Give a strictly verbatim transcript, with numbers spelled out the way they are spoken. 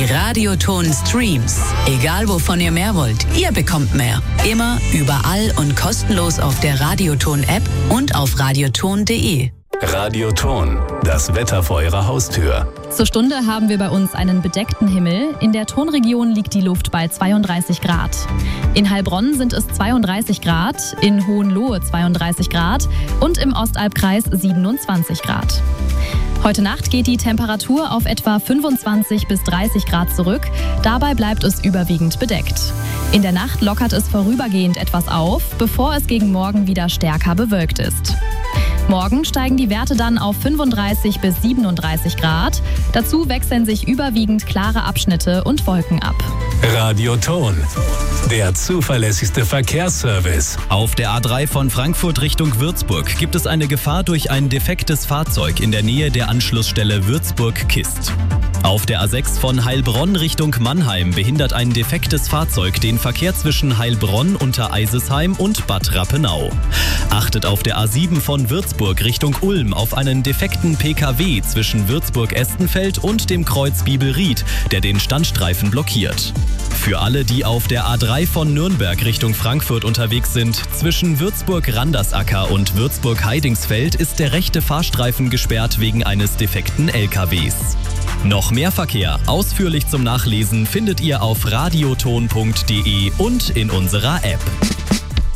Radioton Streams. Egal wovon ihr mehr wollt, ihr bekommt mehr. Immer, überall und kostenlos auf der Radioton-App und auf radioton punkt de. Radioton, das Wetter vor Ihrer Haustür. Zur Stunde haben wir bei uns einen bedeckten Himmel. In der Tonregion liegt die Luft bei zweiunddreißig Grad. In Heilbronn sind es zweiunddreißig Grad, in Hohenlohe zweiunddreißig Grad und im Ostalbkreis siebenundzwanzig Grad. Heute Nacht geht die Temperatur auf etwa fünfundzwanzig bis dreißig Grad zurück. Dabei bleibt es überwiegend bedeckt. In der Nacht lockert es vorübergehend etwas auf, bevor es gegen Morgen wieder stärker bewölkt ist. Morgen steigen die Werte dann auf fünfunddreißig bis siebenunddreißig Grad. Dazu wechseln sich überwiegend klare Abschnitte und Wolken ab. Radioton, der zuverlässigste Verkehrsservice. Auf der A drei von Frankfurt Richtung Würzburg gibt es eine Gefahr durch ein defektes Fahrzeug in der Nähe der Anschlussstelle Würzburg-Kist. Auf der A sechs von Heilbronn Richtung Mannheim behindert ein defektes Fahrzeug den Verkehr zwischen Heilbronn, Untereisesheim und Bad Rappenau. Achtet auf der A sieben von Würzburg Richtung Ulm auf einen defekten P K W zwischen Würzburg-Estenfeld und dem Kreuz Bibelried, der den Standstreifen blockiert. Für alle, die auf der A drei von Nürnberg Richtung Frankfurt unterwegs sind, zwischen Würzburg-Randersacker und Würzburg-Heidingsfeld ist der rechte Fahrstreifen gesperrt wegen eines defekten L K Ws. Noch mehr Verkehr, ausführlich zum Nachlesen, findet ihr auf radioton punkt de und in unserer App.